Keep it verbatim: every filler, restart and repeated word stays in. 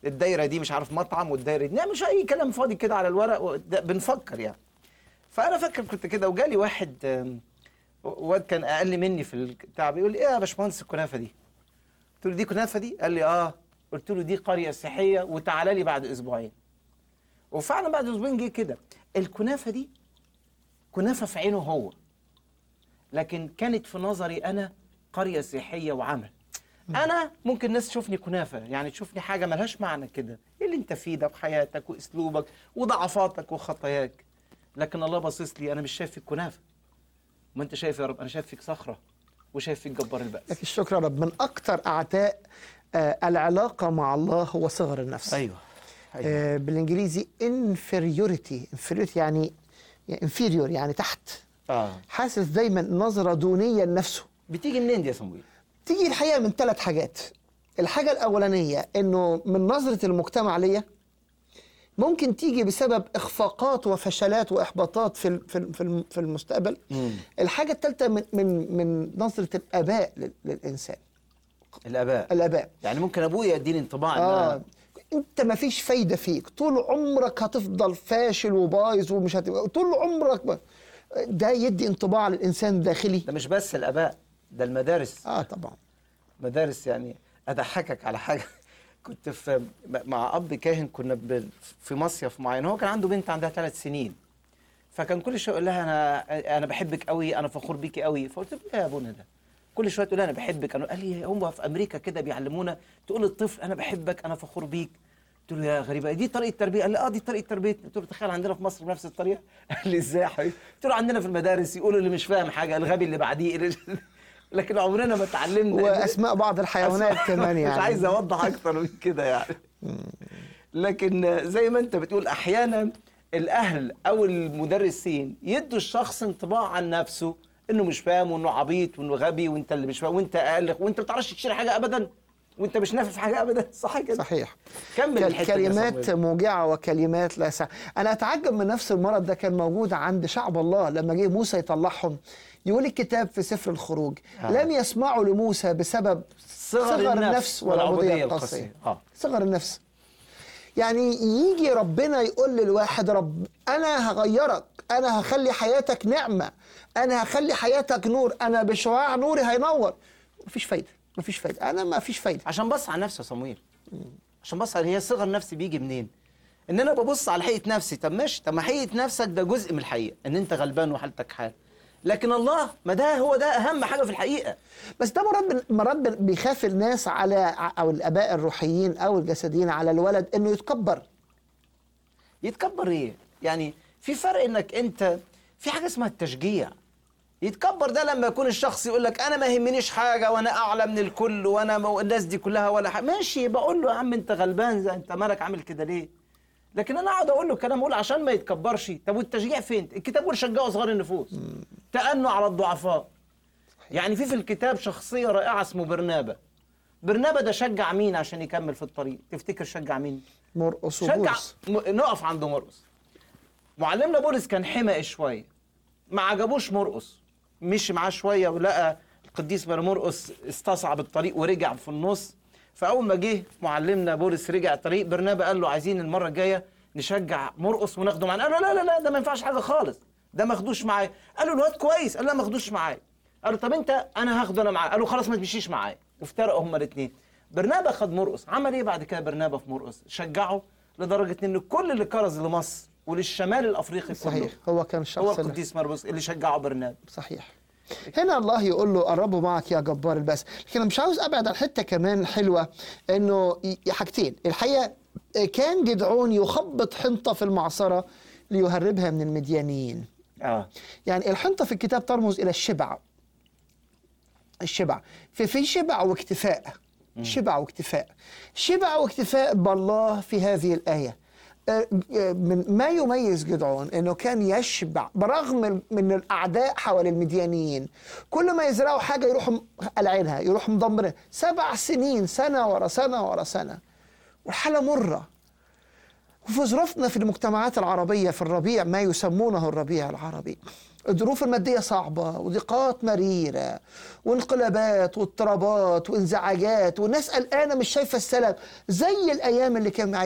الدايره دي مش عارف مطعم، والدايره دي لا مش اي كلام فاضي كده على الورق، بنفكر يعني. فانا فاكر كنت كده، وجالي واحد واد كان اقل مني في البتاع بيقول لي ايه يا باشمهندس الكنافه دي؟ قلت له دي كنافه دي؟ قال لي اه. قلت له دي قريه سياحيه وتعالى لي بعد اسبوعين. وفعلا بعد اسبوعين جه كده. الكنافه دي كنافه في عينه هو، لكن كانت في نظري انا قريه سياحيه وعمل. انا ممكن الناس تشوفني كنافه، يعني تشوفني حاجه ملهاش معنى كده، ايه اللي انت فيه ده بحياتك واسلوبك وضعفاتك وخطاياك، لكن الله باصص لي انا مش شايف فيك كنافه. ما انت شايف يا رب، انا شايف فيك صخره وشايف فيك جبار البأس. لك الشكر يا رب. من اكتر اعداء آه العلاقه مع الله هو صغر النفس. ايوه, أيوة. آه بالانجليزي inferiority. inferiority يعني inferior يعني تحت. اه حاسس دايما نظره دونيه لنفسه. بتيجي منين دي يا صمويل؟ تيجي الحقيقه من ثلاث حاجات. الحاجه الاولانيه انه من نظره المجتمع ليا، ممكن تيجي بسبب اخفاقات وفشلات واحباطات في في في في المستقبل. مم. الحاجه الثالثه من من من نظره الاباء للانسان. الاباء الاباء يعني ممكن ابويا يديني انطباع اه ان انت ما فيش فايده فيك، طول عمرك هتفضل فاشل وبايظ ومش هتبقى طول عمرك ب... ده يدي انطباع للانسان الداخلي. ده مش بس الاباء، ده المدارس. اه طبعا مدارس. يعني اضحكك على حاجه كنت في مع اب كاهن، كنا ب... في مصيف معين، هو كان عنده بنت عندها ثلاث سنين، فكان كل شويه يقول لها انا انا بحبك قوي، انا فخور بيكي قوي. فقلت له ايه يا ابونا ده؟ كل شويه تقول لها انا بحبك. انا قال لي هم في امريكا كده بيعلمونا تقول للطفل انا بحبك انا فخور بيك. قلت له يا غريبه، دي طريقه تربيه؟ قال لي اه دي طريقه تربيه. قلت له تخيل عندنا في مصر بنفس الطريقه. قال لي ازاي يا حبيبي؟ قلت له عندنا في المدارس يقولوا اللي مش فاهم حاجه الغبي اللي بعديه لكن عمرنا ما اتعلمنا واسماء بعض الحيوانات كمان يعني. مش عايز اوضح اكتر من كده يعني. لكن زي ما انت بتقول احيانا الاهل او المدرسين يدوا الشخص انطباع عن نفسه انه مش فاهم وانه عبيط وانه غبي وانت اللي مش فاهم وانت اقل وانت ما بتعرفش تشتري حاجه ابدا وانت مش نافع في حاجه ابدا. صح كده؟ صحيح. كمل الحته. كلمات موجعه وكلمات لا سع. انا اتعجب من نفس المرض ده كان موجود عند شعب الله لما جه موسى يطلعهم. يقول الكتاب في سفر الخروج آه. لم يسمعوا لموسى بسبب صغر, صغر النفس والعبوديه القاسيه. آه. صغر النفس. يعني يجي ربنا يقول للواحد رب انا هغيرك، انا هخلي حياتك نعمه، انا هخلي حياتك نور، انا بشعاع نوري هينور. مفيش فايده، مفيش فايده، انا مفيش فايده. عشان بص على نفسي يا صمويل، عشان بص على هي صغر نفسي بيجي منين؟ ان انا ببص على حقيقه نفسي. طب ماشي، طب ما حقيقه نفسك ده جزء من الحقيقه، ان انت غلبان وحالتك حال، لكن الله ما ده هو ده اهم حاجه في الحقيقه. بس ده مرات مرات بيخاف الناس على او الاباء الروحيين او الجسديين على الولد انه يتكبر. يتكبر ايه؟ يعني في فرق انك انت في حاجه اسمها التشجيع. يتكبر ده لما يكون الشخص يقول لك انا ما يهمنيش حاجه وانا اعلى من الكل وانا مو... الناس دي كلها ولا حاجه. ماشي، بقول له يا عم انت غلبان، زي انت مالك عامل كده ليه؟ لكن انا اقعد اقول له كلام اقول عشان ما يتكبرش. طب والتشجيع فين؟ الكتاب بيقول شجعوا صغار النفوس، تأنوا على الضعفاء. يعني في في الكتاب شخصيه رائعه اسمه برنابا. برنابا ده شجع مين عشان يكمل في الطريق؟ تفتكر شجع مين؟ مرقس وبولس. شجع م... نقف عند مرقس. معلمنا بولس كان حمق شويه، ما عجبوش مرقس، مشي معاه شويه ولقى القديس مرقس استصعب الطريق ورجع في النص. فاول ما جه معلمنا بولس رجع الطريق، برنابا قال له عايزين المره الجايه نشجع مرقس وناخده معانا. قال له لا لا لا ده ما ينفعش حاجه خالص، ده ما اخدوش معايا. قال له الواد كويس، قال له لا ما اخدوش معايا. قال له طب انت انا هاخده انا معايا. قال له خلاص ما تمشيش معايا، وافترقوا هما الاثنين. برنابا خد مرقس. عمل ايه بعد كده برنابا في مرقس؟ شجعه لدرجه ان كل اللي كرز لمصر وللشمال الافريقي صحيح كله هو كان الشخص هو القديس مرقس اللي شجعه برنابا. صحيح. هنا الله يقول له قربوا معك يا جبار البأس. لكن انا مش عاوز ابعد عن حته كمان حلوه، انه حاجتين. الحقيقه كان جدعون يخبط حنطه في المعصره ليهربها من المديانيين. اه يعني الحنطه في الكتاب ترمز الى الشبع. الشبع في في شبع واكتفاء. شبع واكتفاء. شبع واكتفاء بالله في هذه الايه. من ما يميز جدعون انه كان يشبع برغم من الاعداء حول المديانيين. كل ما يزرعوا حاجه يروحوا قلعينها، يروحوا مدمرينها. سبع سنين، سنه ورا سنه ورا سنه، والحاله مره. وفي ظروفنا في المجتمعات العربية في الربيع، ما يسمونه الربيع العربي، الظروف المادية صعبة وضيقات مريرة وانقلابات واضطرابات وانزعاجات، والناس قلقانة مش شايفة السلام، زي الأيام اللي كان